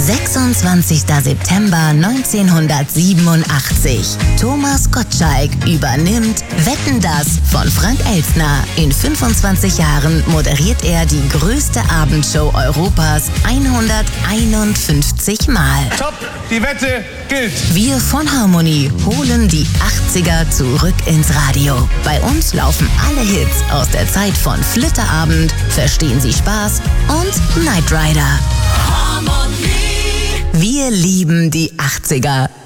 26. September 1987. Thomas Gottschalk übernimmt Wetten, das von Frank Elstner. In 25 Jahren moderiert er die größte Abendshow Europas 151 Mal. Top, die Wette gilt. Wir von Harmony holen die 80er zurück ins Radio. Bei uns laufen alle Hits aus der Zeit von Flitterabend, Verstehen Sie Spaß und Knight Rider. Harmony. Wir lieben die 80er.